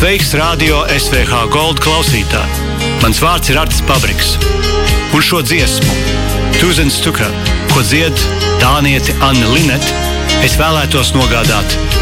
Sveiks, Radio SVH Gold klausītāji! Mans vārds ir Artis Pabriks. Un šo dziesmu, Tūzens Tukā, ko dzied dāniete Anna Linete, es vēlētos nogādāt